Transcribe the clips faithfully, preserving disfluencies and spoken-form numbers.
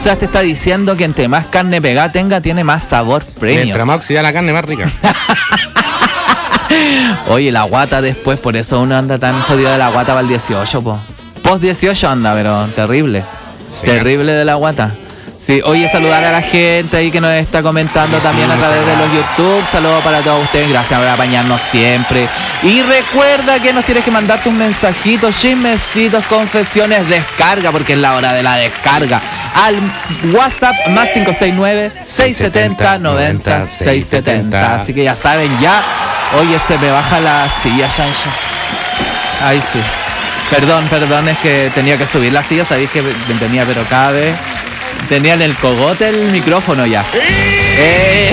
sea, te está diciendo que entre más carne pegada tenga, tiene más sabor premium. Mientras más oxidada la carne, más rica. Oye, la guata después, por eso uno anda tan jodido de la guata para el dieciocho, po. Post dieciocho anda, pero terrible. Sí, terrible de la guata. Sí, oye, saludar a la gente ahí que nos está comentando sí, también a través de los YouTube. Saludos para todos ustedes, gracias por apañarnos siempre. Y recuerda que nos tienes que mandar tus mensajitos, chismecitos, confesiones, descarga, porque es la hora de la descarga. Al WhatsApp más cinco seis nueve, seis siete cero, nueve cero, seis siete cero. Así que ya saben, ya. Oye, se me baja la silla, Shansho. Ahí sí. Perdón, perdón, es que tenía que subir la silla, sabéis que me tenía, pero cada vez tenía en el cogote el micrófono ya. ¡Eh!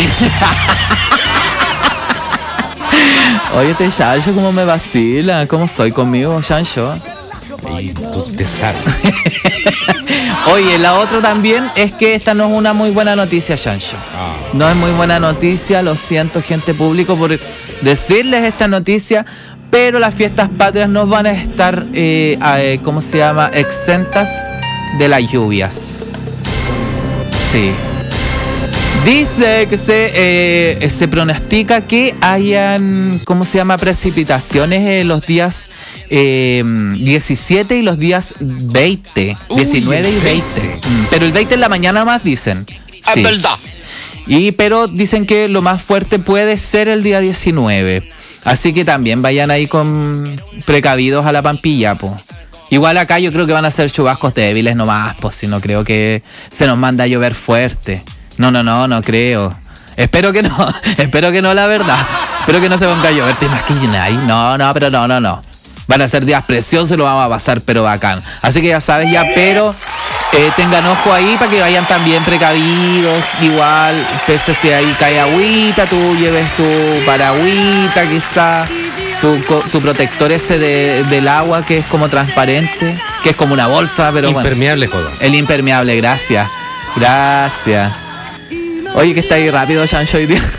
Oye, este Shansho, ¿cómo me vacila? ¿Cómo soy conmigo, Shansho? Y tú te sabes. Oye, la otra también es que esta no es una muy buena noticia, Shansho. Oh. No es muy buena noticia, lo siento, gente público, por decirles esta noticia, pero las fiestas patrias no van a estar, eh, eh, ¿cómo se llama?, exentas de las lluvias. Sí. Dice que se, eh, se pronostica que hayan, ¿cómo se llama?, precipitaciones en los días eh, diecisiete y los días veinte. Uy, diecinueve y veinte. Pero el veinte en la mañana más dicen. Es sí. verdad. Y, pero dicen que lo más fuerte puede ser el día diecinueve. Así que también vayan ahí con precavidos a la Pampilla, po. Igual acá yo creo que van a ser chubascos débiles nomás, pues si no creo que se nos manda a llover fuerte. No, no, no, no creo. Espero que no, espero que no, la verdad. Espero que no se ponga a llover, te imaginas ahí. No, no, pero no, no, no. Van a ser días preciosos y lo vamos a pasar, pero bacán. Así que ya sabes ya, pero eh, tengan ojo ahí para que vayan también precavidos. Igual, pese si ahí cae agüita, tú lleves tu paragüita quizá. Tu, tu protector ese de, del agua que es como transparente, que es como una bolsa, pero impermeable, bueno. Joda. El impermeable, gracias. Gracias. Oye, que está ahí rápido, Shansho, hoy día.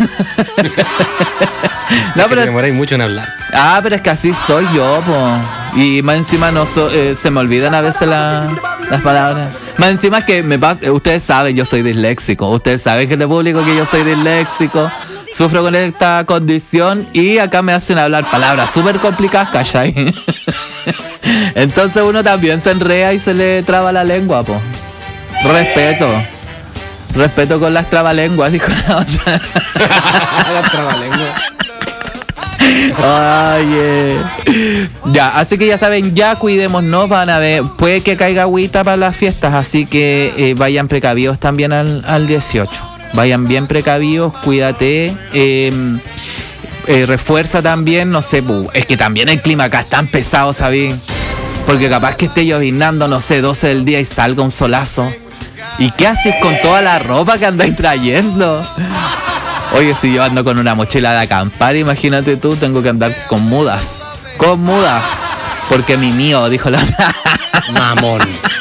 No, pero te demoráis mucho en hablar. Ah, pero es que así soy yo, po. Y más encima no so, eh, se me olvidan a veces la, las palabras. Más encima que me pasa, ustedes saben, yo soy disléxico. Ustedes saben, gente público, que yo soy disléxico. Sufro con esta condición y acá me hacen hablar palabras súper complicadas, ¿cachai? Entonces uno también se enrea y se le traba la lengua, po. Respeto. Respeto con las trabalenguas, dijo la otra. Las trabalenguas. Oye. Ya, así que ya saben, ya cuidémonos, van a ver, puede que caiga agüita para las fiestas, así que eh, vayan precavidos también al, al dieciocho. Vayan bien precavidos, cuídate, eh, eh, refuerza también, no sé, bu, es que también el clima acá es tan pesado, ¿sabes? Porque capaz que esté llovinando, no sé, doce del día y salga un solazo. ¿Y qué haces con toda la ropa que andáis trayendo? Oye, si yo ando con una mochila de acampar, imagínate tú, tengo que andar con mudas. Con mudas. Porque mi mío, dijo la... Mamón.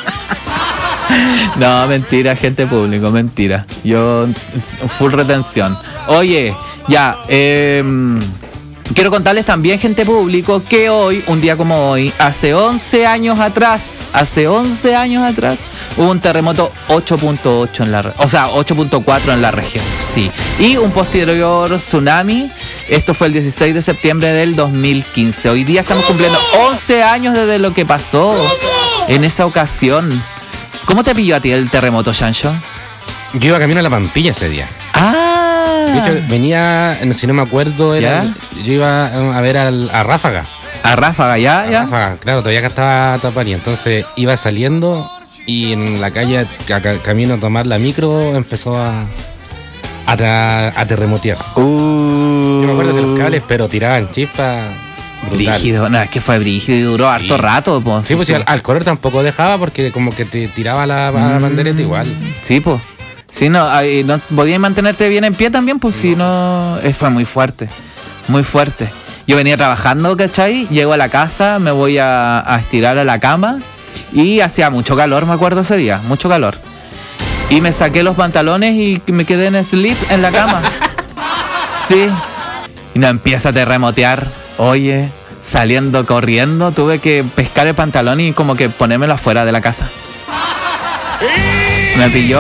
No, mentira, gente público, mentira. Yo, full retención. Oye, ya, eh... quiero contarles también, gente público, que hoy, un día como hoy, hace once años atrás, hace once años atrás, hubo un terremoto ocho punto ocho en la re- o sea, ocho punto cuatro en la región, sí. Y un posterior tsunami, esto fue el dieciséis de septiembre del dos mil quince. Hoy día estamos cumpliendo once años desde lo que pasó en esa ocasión. ¿Cómo te pilló a ti el terremoto, Shansho? Yo iba camino a la Pampilla ese día. Ah. De hecho, venía, si no me acuerdo, era, yo iba a ver al, a Ráfaga. A Ráfaga, ya, a ya. Ráfaga, claro, todavía acá estaba Taparí. Entonces iba saliendo y en la calle, ca, camino a tomar la micro, empezó a, a, a terremotear. Uh. Yo me acuerdo que los cables, pero tiraban chispas. Brígido, no, es que fue brígido y duró harto sí. rato, pues. Sí, pues sí, al, al correr tampoco dejaba porque como que te tiraba la, la mm. bandereta igual. Sí, pues. Sí, no, no podías mantenerte bien en pie también, pues no. Si no, fue muy fuerte, muy fuerte. Yo venía trabajando, ¿cachai? Llego a la casa, me voy a, a estirar a la cama y hacía mucho calor, me acuerdo ese día, mucho calor. Y me saqué los pantalones y me quedé en sleep en la cama. Sí. Y no empieza a terremotear. Oye, saliendo corriendo, tuve que pescar el pantalón y como que ponérmelo afuera de la casa. Me pilló.